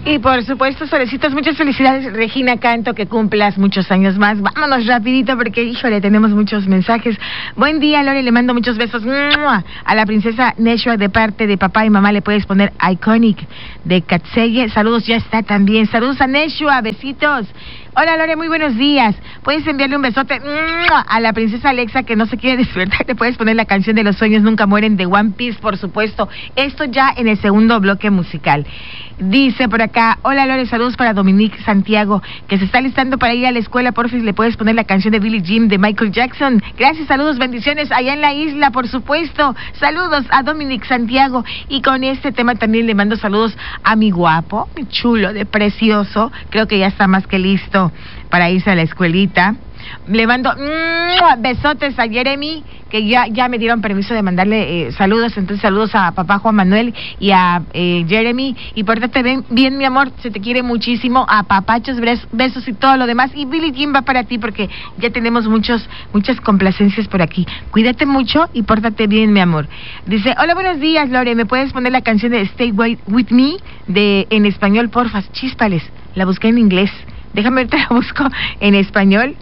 Y por supuesto, Solecitos, muchas felicidades, Regina Canto, que cumplas muchos años más. Vámonos rapidito porque, híjole, tenemos muchos mensajes. Buen día, Lore, le mando muchos besos a la princesa Neshua de parte de papá y mamá. Le puedes poner Iconic de Katseye. Saludos, ya está también. Saludos a Neshua, besitos. Hola, Lore, muy buenos días. Puedes enviarle un besote a la princesa Alexa, que no se quiere despertar. Te puedes poner la canción de Los sueños nunca mueren de One Piece, por supuesto. Esto ya en el segundo bloque musical. Dice por acá, hola Lore, saludos para Dominique Santiago, que se está listando para ir a la escuela. Porfis, le puedes poner la canción de Billie Jean de Michael Jackson. Gracias, saludos, bendiciones allá en la isla, por supuesto. Saludos a Dominique Santiago. Y con este tema también le mando saludos a mi guapo, mi chulo de precioso. Creo que ya está más que listo para irse a la escuelita. Le mando besotes a Jeremy, que ya me dieron permiso de mandarle saludos. Entonces saludos a papá Juan Manuel y a Jeremy. Y pórtate bien, mi amor, se te quiere muchísimo. A papachos, besos y todo lo demás. Y Billie Jean va para ti porque ya tenemos muchas complacencias por aquí. Cuídate mucho y pórtate bien, mi amor. Dice, hola, buenos días, Lore, ¿me puedes poner la canción de Stay With Me en español, porfas? Chíspales, la busqué en inglés. Déjame ver, te la busco en español.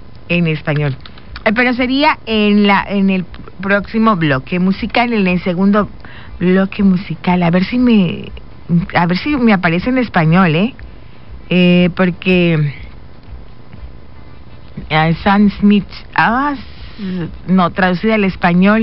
Pero sería en el próximo bloque musical, en el segundo bloque musical. A ver si me aparece en español, porque Sam Smith, no, traducida al español.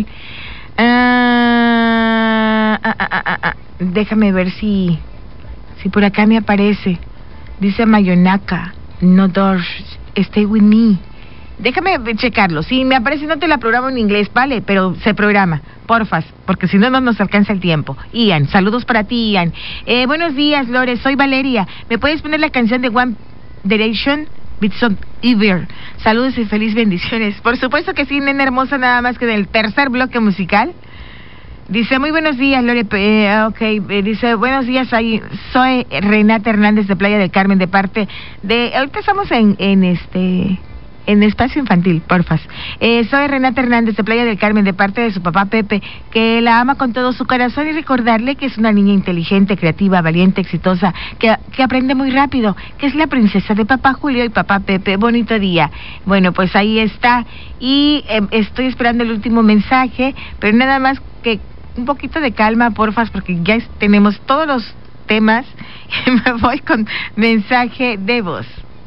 Déjame ver si por acá me aparece. Dice Mayonaka, no doors, stay with me. Déjame checarlo. Si me aparece, no te la programo en inglés, vale, pero se programa, porfas, porque si no, no nos alcanza el tiempo. Ian, saludos para ti, Ian. Buenos días, Lore, soy Valeria. ¿Me puedes poner la canción de One Direction? Bitson Iver. Saludos y feliz bendiciones. Por supuesto que sí, nena hermosa, nada más que del tercer bloque musical. Dice, muy buenos días, Lore. Dice, buenos días, soy Renata Hernández de Playa del Carmen, de parte de... Ahorita estamos en espacio infantil, porfas. Soy Renata Hernández de Playa del Carmen, de parte de su papá Pepe, que la ama con todo su corazón, y recordarle que es una niña inteligente, creativa, valiente, exitosa, que aprende muy rápido, que es la princesa de papá Julio y papá Pepe. Bonito día. Bueno, pues ahí está. Y estoy esperando el último mensaje, pero nada más que un poquito de calma, porfas, porque ya tenemos todos los temas y me voy con mensaje de voz.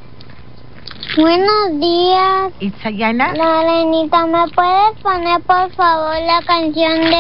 Buenos días. Itzayana. Lorenita, ¿me puedes poner por favor la canción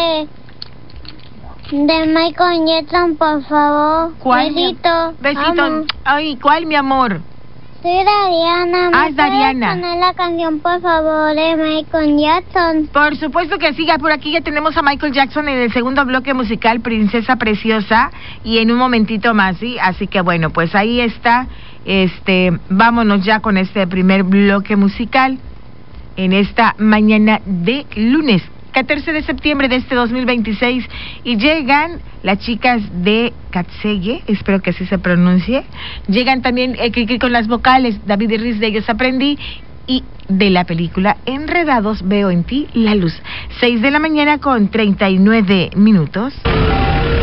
de Michael Jackson, por favor? ¿Cuál? Besito. Besito. Ay, ¿cuál, mi amor? Soy Dariana. ¿Me Dariana. puedes poner la canción, por favor, de Michael Jackson? Por supuesto que sí, por aquí ya tenemos a Michael Jackson en el segundo bloque musical, Princesa Preciosa, y en un momentito más, ¿sí? Así que bueno, pues ahí está. Vámonos ya con este primer bloque musical en esta mañana de lunes 14 de septiembre de este 2026, y llegan las chicas de Katseye, espero que así se pronuncie. Llegan también con las vocales David y Riz, de Ellos Aprendí, y de la película Enredados, Veo en Ti la Luz. 6 de la mañana con 39 minutos.